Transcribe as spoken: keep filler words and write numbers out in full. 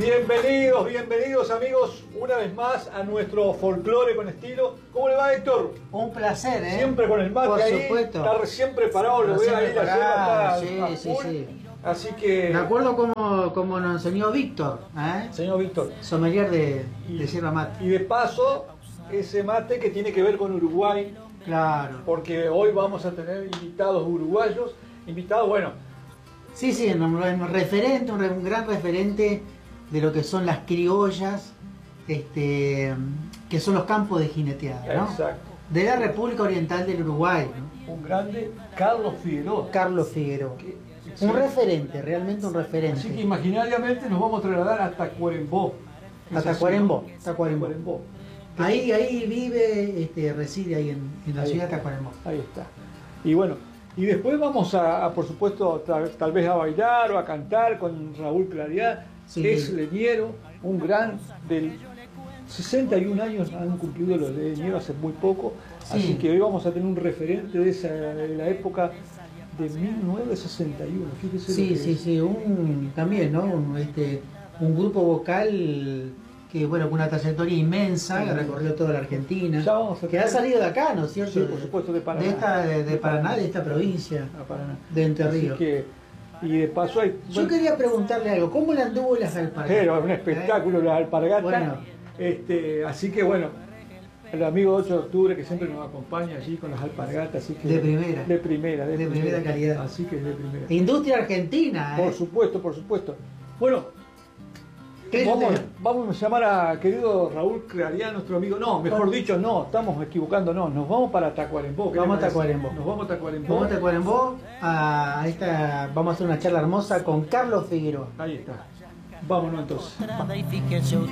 Bienvenidos, bienvenidos amigos, una vez más a nuestro folclore con estilo. ¿Cómo le va, Héctor? Un placer, ¿eh? Siempre con el mate Por ahí, supuesto. está recién preparado, lo veo ahí, la lleva sí, acá, sí, sí. Así que... Me acuerdo como, como nos enseñó Víctor, ¿eh? Señor Víctor. Sommelier de, Y, de Sierra Mate. y de paso, ese mate que tiene que ver con Uruguay, Claro. porque hoy vamos a tener invitados uruguayos, invitados, bueno... Sí, sí, un, un referente, un, re- un gran referente de lo que son las criollas, este, que son los campos de jineteada, ¿no? Exacto. De la República Oriental del Uruguay, ¿no? Un grande Carlos Figueroa. Carlos Figueroa. Que- Un sí. referente, realmente un referente. Así que imaginariamente nos vamos a trasladar hasta Tacuarembó. ¿Es Hasta así, Tacuarembó, no? Tacuarembó. Tacuarembó. Ahí, ahí vive, este, reside ahí en, en la Ahí ciudad de está. Tacuarembó. Ahí está. Y bueno, y después vamos a, a, por supuesto, tal, tal vez a bailar o a cantar con Raúl Claridad, Sí. que es leñero, un gran del sesenta y un años han cumplido los leñeros hace muy poco, Sí. así que hoy vamos a tener un referente de esa de la época de mil novecientos sesenta y uno. Fíjese lo Sí, que sí, es. sí, un, también, ¿no? Un, este, un grupo vocal que, bueno, con una trayectoria inmensa, que recorrió toda la Argentina, Ya vamos a que ha salido de acá, ¿no es cierto? Sí, por supuesto, de Paraná. De, esta, de, de Paraná, de esta provincia, a Paraná. de Entre Así Ríos. que, y de paso hay... Yo bueno, quería preguntarle algo, ¿cómo le anduvo las alpargatas? Pero es un espectáculo la alpargata. Bueno. Este, así que bueno, el amigo ocho de octubre que siempre nos acompaña allí con las alpargatas, así que De primera. de primera, de, De primera calidad. Así que es de primera. Industria argentina, ¿eh? Por supuesto, por supuesto. Bueno, ¿Qué vamos, usted? vamos a llamar a querido Raúl Claridad, nuestro amigo. No, mejor dicho, no, estamos equivocándonos. Nos vamos para Tacuarembó. ¿qué Vamos le a parece? Tacuarembó. Nos vamos a Tacuarembó. Vamos a Tacuarembó, a esta, vamos a hacer una charla hermosa con Carlos Figueroa. Ahí está. Vámonos entonces. Y fíjese